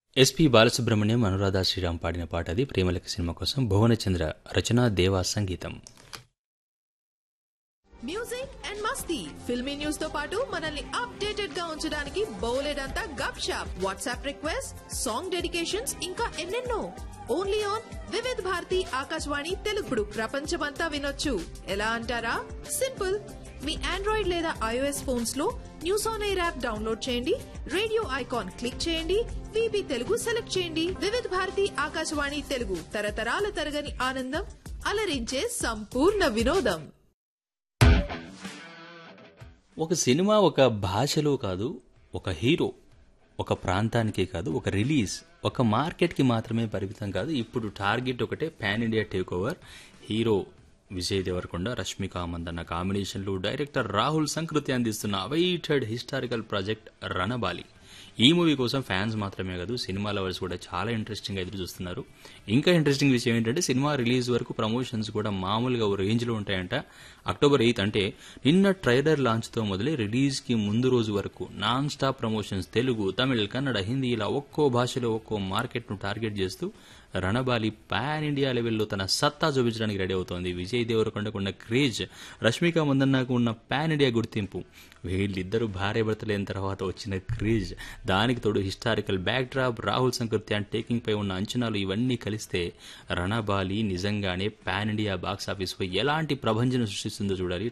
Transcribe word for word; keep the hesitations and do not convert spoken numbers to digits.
SP Balasubrahmanyam Anuradha Sriram పాడిన పాట అది ప్రేమలక సినిమా కోసం భువనచంద్ర రచన దేవా సంగీతం. Music and Masti filmy news తో పాటు మనల్ని అప్డేటెడ్ గా ఉంచడానికి బోలెడంతా గప్ shop WhatsApp request song dedications ఇంకా ఎన్నెన్నో. ఓన్లీ ఆన్ వివిధ్ భారతి ఆకాశవాణి తెలుగుడు ప్రపంచమంతా వినొచ్చు. ఎలా అంటారా? సింపుల్. మీ ఆండ్రాయిడ్ లేదా ఐఓఎస్ ఫోన్స్ లో news on air app download చేయండి, రేడియో ఐకాన్ క్లిక్ చేయండి, విబి తెలుగు సెలెక్ట్ చేయండి. వివిధ్ భారతి ఆకాశవాణి తెలుగు తరతరాల తరగని ఆనందం అలరించే సంపూర్ణ వినోదం. ఒక సినిమా ఒక భాషలో కాదు, ఒక హీరో ఒక ప్రాంతానికే కాదు, ఒక రిలీజ్ ఒక మార్కెట్కి మాత్రమే పరిమితం కాదు. ఇప్పుడు టార్గెట్ ఒకటే, pan India take over. Hero Vijay Devarakonda, Rashmika Mandanna కాంబినేషన్లో డైరెక్టర్ రాహుల్ సంకృతి అందిస్తున్న అవైటెడ్ హిస్టారికల్ ప్రాజెక్ట్ రణబాలి. ఈ మూవీ కోసం ఫ్యాన్స్ మాత్రమే కాదు, సినిమా లవర్స్ కూడా చాలా ఇంట్రెస్టింగ్గా ఎదురు చూస్తున్నారు. ఇంకా ఇంట్రెస్టింగ్ విషయం ఏంటంటే సినిమా రిలీజ్ వరకు ప్రమోషన్స్ కూడా మామూలుగా ఓ రేంజ్లో ఉంటాయంట. అక్టోబర్ ఎయిత్ అంటే నిన్న ట్రైలర్ లాంచ్తో మొదలై రిలీజ్కి ముందు రోజు వరకు non stop promotions Telugu, Tamil, Kannada, Hindi ఇలా ఒక్కో భాషలో ఒక్కో మార్కెట్ను టార్గెట్ చేస్తూ రణబాలి పాన్ ఇండియా లెవెల్లో తన సత్తా చూపించడానికి రెడీ అవుతోంది. విజయ్ దేవరకొండకు ఉన్న క్రేజ్, రష్మిక మందన్నకు ఉన్న పాన్ ఇండియా గుర్తింపు, వీళ్ళిద్దరూ భార్య భర్తలైన తర్వాత వచ్చిన క్రేజ్, దానికి తోడు historical back drop, Rahul సంకృతి and taking పై ఉన్న అంచనాలు ఇవన్నీ కలిస్తే రణబాలి నిజంగానే పాన్ ఇండియా బాక్సాఫీస్ పై ఎలాంటి ప్రభంజనం సృష్టిస్తుందో చూడాలి.